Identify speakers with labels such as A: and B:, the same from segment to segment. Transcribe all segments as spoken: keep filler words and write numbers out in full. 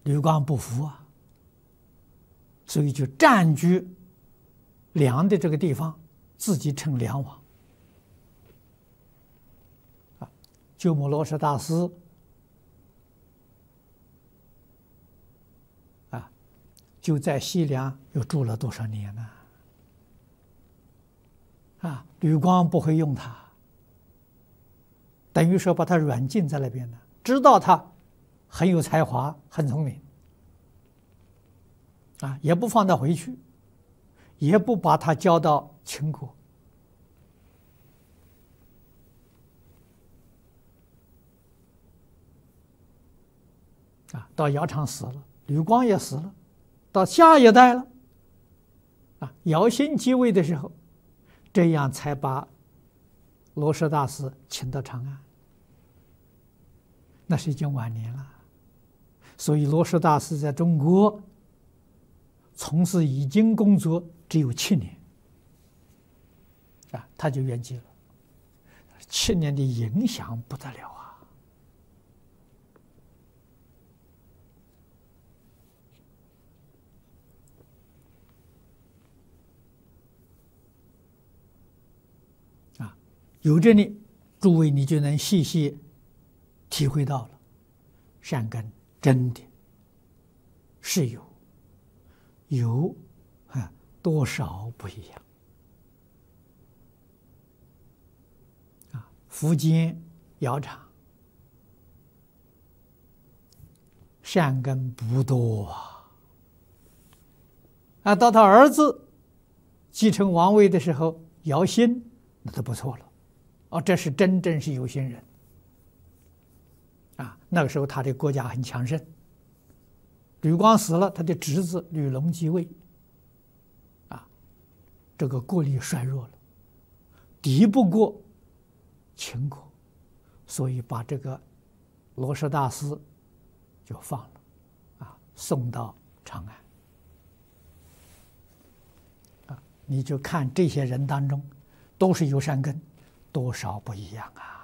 A: 吕光不服啊，所以就占据梁的这个地方，自己称梁王。啊，鸠摩罗什大师啊，就在西凉又住了多少年呢？啊，吕光不会用他，等于说把他软禁在那边了，知道他很有才华，很聪明，啊，也不放他回去，也不把他交到秦国。啊，到姚苌死了，吕光也死了，到下一代了，啊，姚兴继位的时候，这样才把罗什大师请到长安。那是已经晚年了，所以罗什大师在中国从事译经工作只有七年，啊，他就圆寂了。七年的影响不得了啊！啊，有这里，诸位你就能细细体会到了，善根真的是有，有啊多少不一样啊？苻坚、姚苌善根不多啊，啊，到他儿子继承王位的时候，姚兴那就不错了，哦，这是真正是有心人。啊，那个时候他的国家很强盛。吕光死了，他的侄子吕龙继位，啊，这个国力衰弱了，敌不过秦国，所以把这个罗什大师就放了，啊，送到长安。啊，你就看这些人当中，都是有善根，多少不一样啊。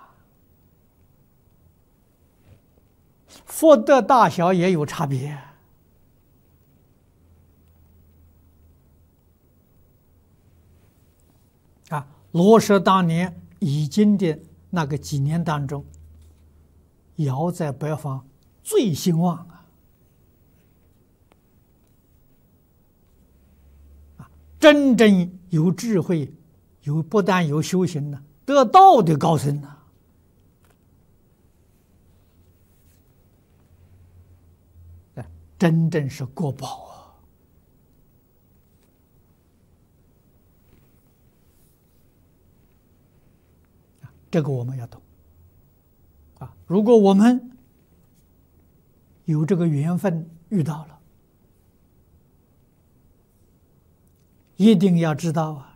A: 福德大小也有差别啊！罗什当年译经的那个几年当中，尧在北方最兴旺啊！啊，真正有智慧、有不但有修行呢，得道的高僧呢。真正是国宝啊！这个我们要懂啊！如果我们有这个缘分遇到了，一定要知道啊，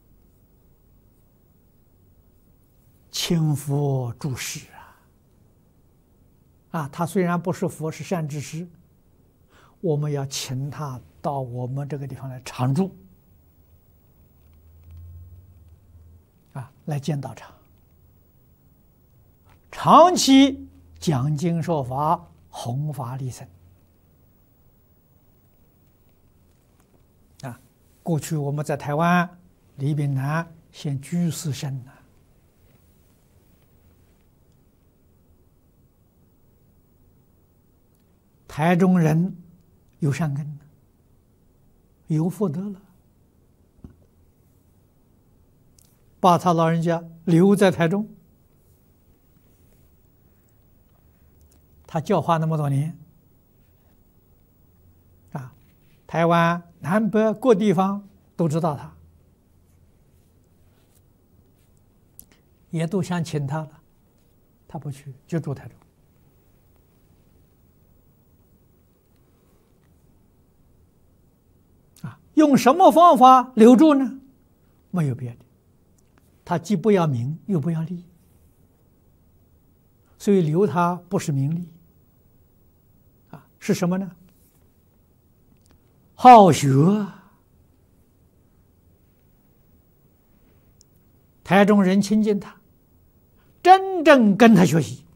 A: 请佛注释啊！啊，他虽然不是佛，是善知识。我们要请他到我们这个地方来常住，啊，来建道场，长期讲经说法，弘法利生。啊，过去我们在台湾李炳南现居士生呢，台中人。有善根，有福德了，把他老人家留在台中，他教化那么多年，啊，台湾南北各地方都知道他，也都想请他了，他不去，就住台中。用什么方法留住呢？没有别的，他既不要名，又不要利，所以留他不是名利，啊，是什么呢？好学，台中人亲近他，真正跟他学习，